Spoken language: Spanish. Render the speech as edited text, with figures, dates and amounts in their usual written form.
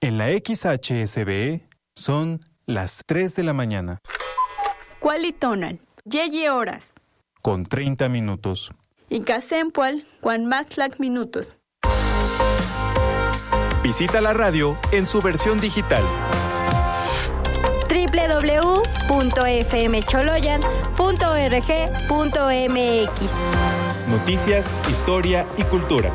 En la XHSB son las 3 de la mañana. Cualitonal, yeyi horas. Con 30 minutos. Incasempual, Juan Maxlac minutos. Visita la radio en su versión digital. www.fmcholoyan.org.mx. Noticias, historia y cultura.